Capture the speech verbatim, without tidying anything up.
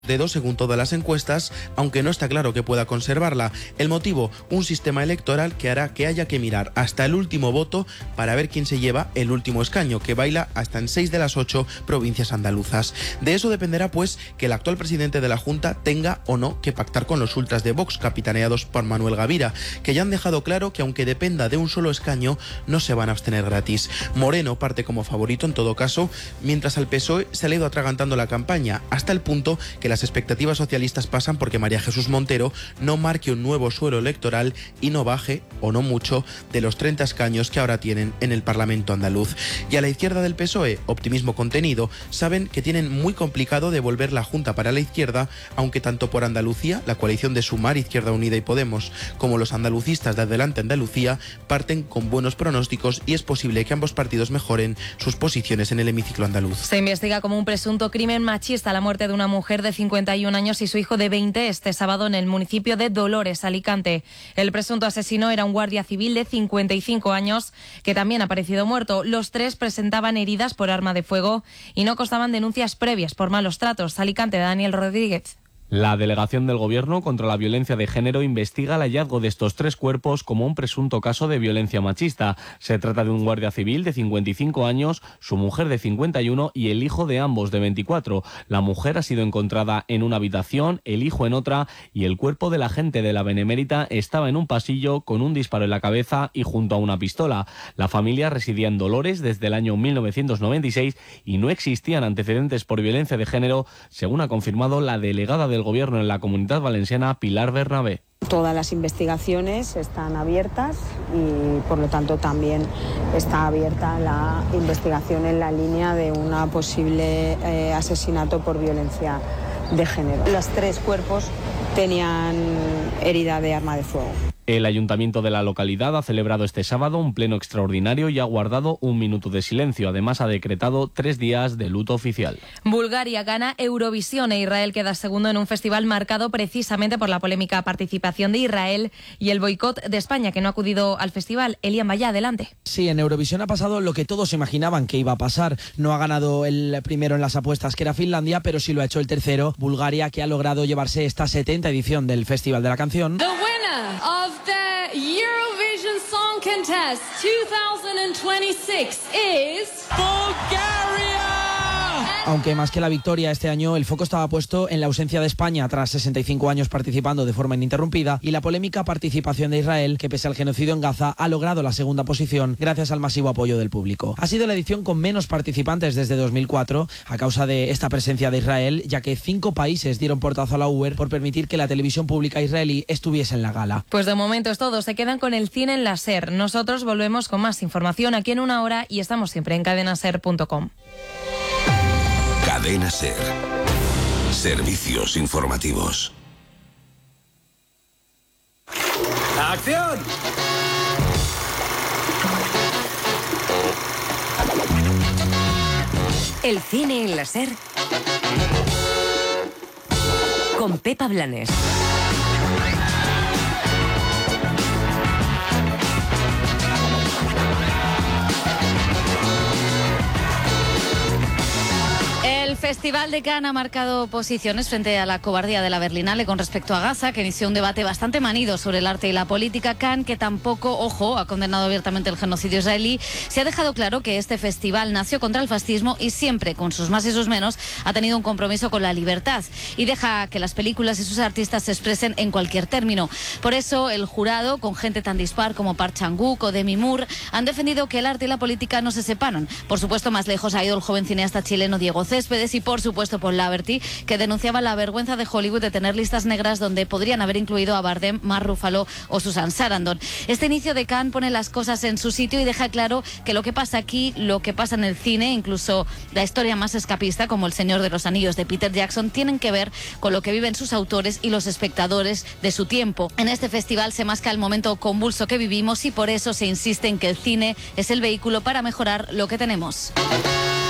dedos según todas las encuestas, aunque no está claro que pueda conservarla. El motivo, un sistema electoral que hará que haya que mirar hasta el último voto para ver quién se lleva el último escaño, que baila hasta en seis de las ocho provincias andaluzas. De eso dependerá, pues, que el actual presidente de la Junta tenga o no que pactar con los ultras de Vox, capitaneados por Manuel Gavira, que ya han dejado claro que aunque dependa de un solo escaño, no se van a abstener gratis. Moreno parte como favorito en todo caso, mientras al P S O E se le ha ido atragantando la campaña, hasta el punto que las expectativas socialistas pasan porque María Jesús Montero no marque un nuevo suelo electoral y no baje, o no mucho, de los treinta escaños que ahora tienen en el Parlamento andaluz. Y a la izquierda del P S O E, optimismo contenido, saben que tienen muy complicado devolver la Junta para la izquierda, aunque tanto por Andalucía, la coalición de Sumar, Izquierda Unida y Podemos, como los andalucistas de Adelante Andalucía, parten con buenos pronósticos y es posible que ambos partidos mejoren sus posiciones en el hemiciclo andaluz. Se investiga como un presunto crimen machista la muerte de una mujer de cincuenta y un años y su hijo de veinte este sábado en el municipio de Dolores, Alicante. El presunto asesino era un guardia civil de cincuenta y cinco años que también ha aparecido muerto. Los tres presentaban heridas por arma de fuego y no constaban denuncias previas por malos tratos. Alicante, Daniel Rodríguez. La delegación del Gobierno contra la violencia de género investiga el hallazgo de estos tres cuerpos como un presunto caso de violencia machista. Se trata de un guardia civil de cincuenta y cinco años, su mujer de cincuenta y uno y el hijo de ambos de veinticuatro. La mujer ha sido encontrada en una habitación, el hijo en otra y el cuerpo del agente de la Benemérita estaba en un pasillo con un disparo en la cabeza y junto a una pistola. La familia residía en Dolores desde el año mil novecientos noventa y seis y no existían antecedentes por violencia de género, según ha confirmado la delegada del Gobierno en la Comunidad Valenciana, Pilar Bernabé. Todas las investigaciones están abiertas y por lo tanto también está abierta la investigación en la línea de un posible eh, asesinato por violencia de género. Los tres cuerpos tenían herida de arma de fuego. El ayuntamiento de la localidad ha celebrado este sábado un pleno extraordinario y ha guardado un minuto de silencio. Además, ha decretado tres días de luto oficial. Bulgaria gana Eurovisión e Israel queda segundo en un festival marcado precisamente por la polémica participación de Israel y el boicot de España, que no ha acudido al festival. Elian Vaya, adelante. Sí, en Eurovisión ha pasado lo que todos imaginaban que iba a pasar. No ha ganado el primero en las apuestas, que era Finlandia, pero sí lo ha hecho el tercero, Bulgaria, que ha logrado llevarse esta setenta edición del Festival de la Canción. The winner of the Eurovision Song Contest two thousand twenty-six is Bulgaria. Aunque más que la victoria este año, el foco estaba puesto en la ausencia de España tras sesenta y cinco años participando de forma ininterrumpida y la polémica participación de Israel, que pese al genocidio en Gaza ha logrado la segunda posición gracias al masivo apoyo del público. Ha sido la edición con menos participantes desde dos mil cuatro a causa de esta presencia de Israel, ya que cinco países dieron portazo a la U E R por permitir que la televisión pública israelí estuviese en la gala. Pues de momento es todo, se quedan con el cine en la SER. Nosotros volvemos con más información aquí en una hora y estamos siempre en cadena ser punto com. Cadena SER. Servicios informativos. ¡Acción! El cine en la SER con Pepa Blanes. El Festival de Cannes ha marcado posiciones frente a la cobardía de la Berlinale con respecto a Gaza, que inició un debate bastante manido sobre el arte y la política. Cannes, que tampoco, ojo, ha condenado abiertamente el genocidio israelí, se ha dejado claro que este festival nació contra el fascismo y siempre, con sus más y sus menos, ha tenido un compromiso con la libertad y deja que las películas y sus artistas se expresen en cualquier término. Por eso, el jurado, con gente tan dispar como Park Chan-wook o Demi Moore, han defendido que el arte y la política no se separan. Por supuesto, más lejos ha ido el joven cineasta chileno Diego Céspedes y, por supuesto, Paul Laverty, que denunciaba la vergüenza de Hollywood de tener listas negras donde podrían haber incluido a Bardem, Mark Ruffalo o Susan Sarandon. Este inicio de Cannes pone las cosas en su sitio y deja claro que lo que pasa aquí, lo que pasa en el cine, incluso la historia más escapista como El Señor de los Anillos de Peter Jackson, tienen que ver con lo que viven sus autores y los espectadores de su tiempo. En este festival se masca el momento convulso que vivimos y por eso se insiste en que el cine es el vehículo para mejorar lo que tenemos.